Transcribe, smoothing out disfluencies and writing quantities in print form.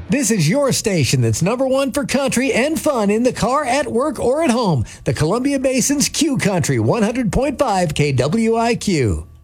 This is your station that's number one for country and fun in the car, at work, or at home. The Columbia Basin's Q Country 100.5 KWIQ.